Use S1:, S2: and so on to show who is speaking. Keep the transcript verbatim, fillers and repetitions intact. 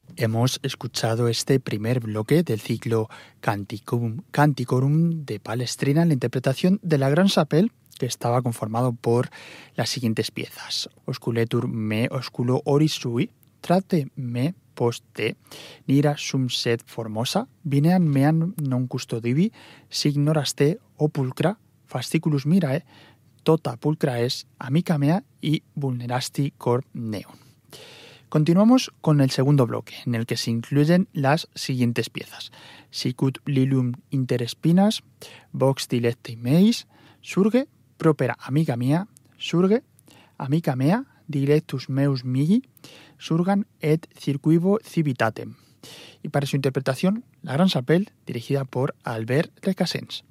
S1: Hemos escuchado este primer bloque del ciclo Canticum, Canticorum de Palestrina en la interpretación de la Gran Chapelle, que estaba conformado por las siguientes piezas. Osculetur me osculo oris sui, trate me post te, nira sum sed formosa, vinean meam non custodivi, signoras te opulcra, fasciculus mirae, tota pulcra es, amica mea y vulnerasti cor neum. Continuamos con el segundo bloque, en el que se incluyen las siguientes piezas. Sicut lilium inter spinas, vox dilecti meis, surge, propera amica mia, surge, amica mea, dilectus meus mihi, surgan et circuivo civitatem. Y para su interpretación, la Gran Chapelle, dirigida por Albert Recasens.